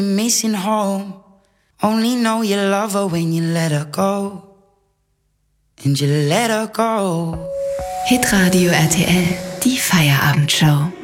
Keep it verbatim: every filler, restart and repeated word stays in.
Missing home. Only know you love her when you let her go. And you let her go. Hitradio R T L, die Feierabendshow.